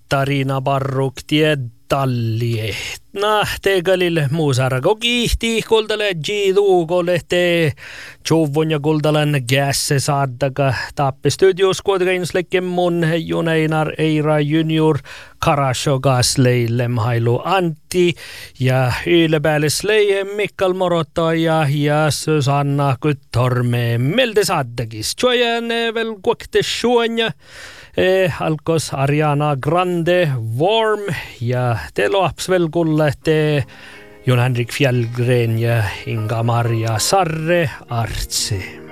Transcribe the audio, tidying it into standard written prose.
Katariina Parruk Tallie. Tegalil muusarago kiihti kuldale G2 te Juvon ja kuldalan gässe saadaga tappi studios kuitenkin mun Juneinar Eira Junior Karashogas leilem hailu Antti ja ylebäälis leie Mikkal Morottaja ja Susanna Kuttorme melde saadagis. Tjojan vel kuokte sjuonja. Alkos Ariana Grande Warm ja te loaps veel kulle te Jon-Henrik Fjällgren ja Inga-Maria Sarre Artsi.